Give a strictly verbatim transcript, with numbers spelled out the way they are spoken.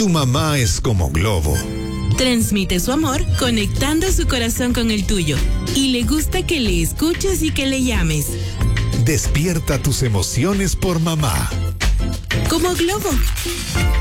Tu mamá es como Globo. Transmite su amor conectando su corazón con el tuyo. Y le gusta que le escuches y que le llames. Despierta tus emociones por mamá. Como Globo.